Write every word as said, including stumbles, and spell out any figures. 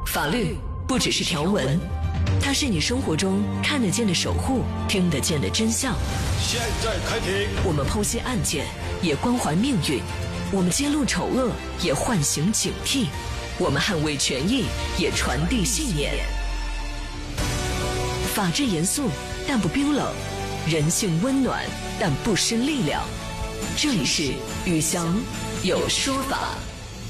法律不只是条文，它是你生活中看得见的守护，听得见的真相。 现在开庭， 我们剖析案件，也关怀命运；我们揭露丑恶，也唤醒警惕；我们捍卫权益，也传递信念。法治严肃，但不冰冷；人性温暖，但不失力量。这里是雨翔有说法。